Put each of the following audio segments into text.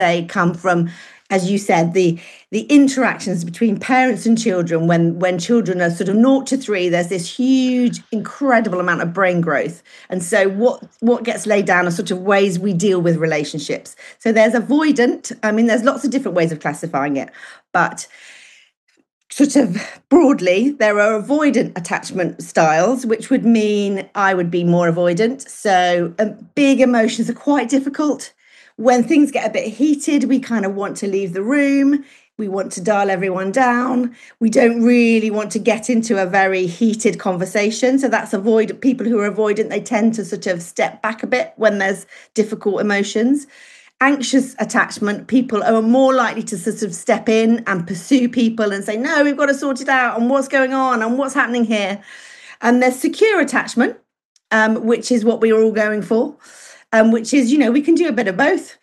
They come from, as you said, the interactions between parents and children. When children are sort of 0 to 3, there's this huge, incredible amount of brain growth. And so what gets laid down are sort of ways we deal with relationships. So there's avoidant. I mean, there's lots of different ways of classifying it, but sort of broadly, there are avoidant attachment styles, which would mean I would be more avoidant. So big emotions are quite difficult. When things get a bit heated, we kind of want to leave the room. We want to dial everyone down. We don't really want to get into a very heated conversation. So that's avoid. People who are avoidant, they tend to sort of step back a bit when there's difficult emotions. Anxious attachment, people are more likely to sort of step in and pursue people and say, no, we've got to sort it out and what's going on and what's happening here. And there's secure attachment, which is what we are all going for, which is, we can do a bit of both.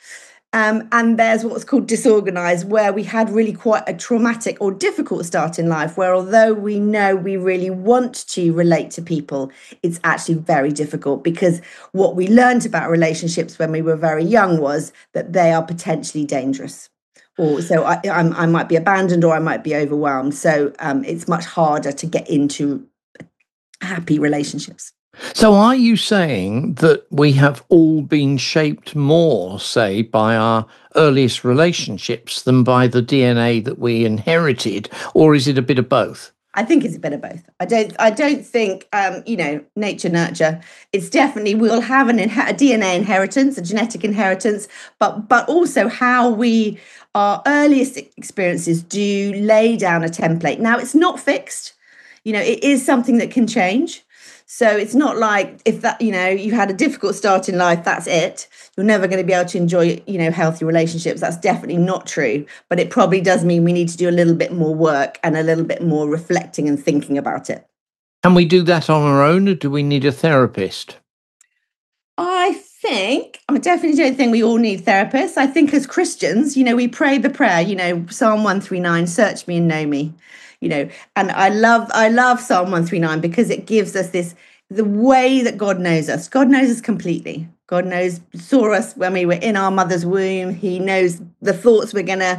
And there's what's called disorganized, where we had really quite a traumatic or difficult start in life, where although we know we really want to relate to people, it's actually very difficult, because what we learned about relationships when we were very young was that they are potentially dangerous. Or so I might be abandoned, or I might be overwhelmed. So it's much harder to get into happy relationships. So are you saying that we have all been shaped more, say, by our earliest relationships than by the DNA that we inherited, or is it a bit of both? I think it's a bit of both. I don't think, nature, nurture. It's definitely, we'll have a DNA inheritance, a genetic inheritance, but also how our earliest experiences do lay down a template. Now, it's not fixed. It is something that can change. So it's not like if that, you had a difficult start in life, that's it. You're never going to be able to enjoy, healthy relationships. That's definitely not true. But it probably does mean we need to do a little bit more work and a little bit more reflecting and thinking about it. Can we do that on our own, or do we need a therapist? I definitely don't think we all need therapists. I think as Christians, we pray the prayer, Psalm 139, search me and know me. And I love Psalm 139 because it gives us the way that God knows us. God knows us completely. God saw us when we were in our mother's womb. He knows the thoughts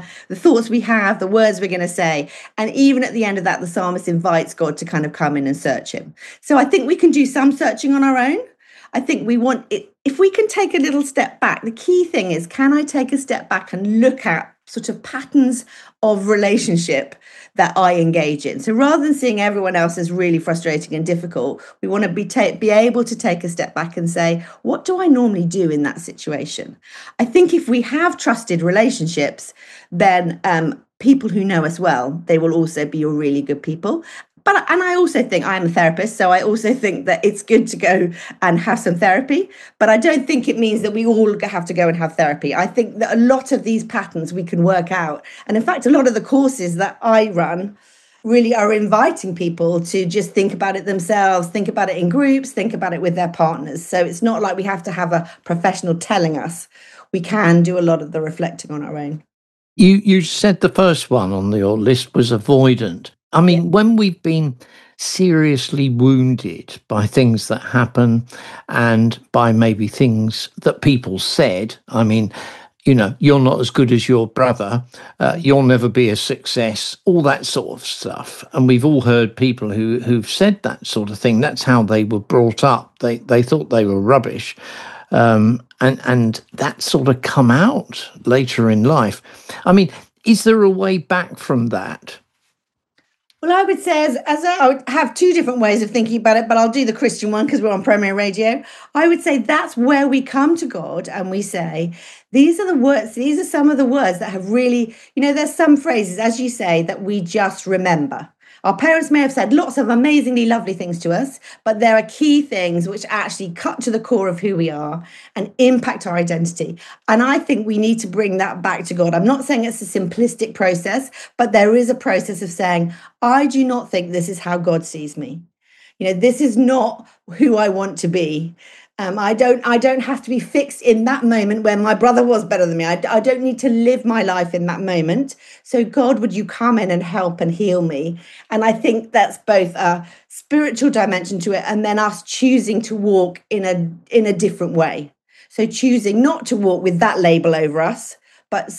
we have, the words we're going to say. And even at the end of that, the psalmist invites God to kind of come in and search him. So I think we can do some searching on our own. I think we want it. If we can take a little step back, the key thing is, can I take a step back and look at sort of patterns of relationship that I engage in? So rather than seeing everyone else as really frustrating and difficult, we want to be able to take a step back and say, what do I normally do in that situation? I think if we have trusted relationships, then people who know us well, they will also be really good people. And I also think, I'm a therapist, so I also think that it's good to go and have some therapy. But I don't think it means that we all have to go and have therapy. I think that a lot of these patterns we can work out. And in fact, a lot of the courses that I run really are inviting people to just think about it themselves, think about it in groups, think about it with their partners. So it's not like we have to have a professional telling us. We can do a lot of the reflecting on our own. You said the first one on your list was avoidant. I mean, when we've been seriously wounded by things that happen and by maybe things that people said, I mean, you're not as good as your brother, you'll never be a success, all that sort of stuff. And we've all heard people who've said that sort of thing. That's how they were brought up. They thought they were rubbish. And that sort of come out later in life. I mean, is there a way back from that? Well, I would say I would have two different ways of thinking about it, but I'll do the Christian one because we're on Premier Radio. I would say that's where we come to God and we say, these are the words, these are some of the words that have really, there's some phrases, as you say, that we just remember. Our parents may have said lots of amazingly lovely things to us, but there are key things which actually cut to the core of who we are and impact our identity. And I think we need to bring that back to God. I'm not saying it's a simplistic process, but there is a process of saying, I do not think this is how God sees me. This is not who I want to be. I don't have to be fixed in that moment when my brother was better than me. I don't need to live my life in that moment. So God, would you come in and help and heal me? And I think that's both a spiritual dimension to it and then us choosing to walk in a different way. So choosing not to walk with that label over us, but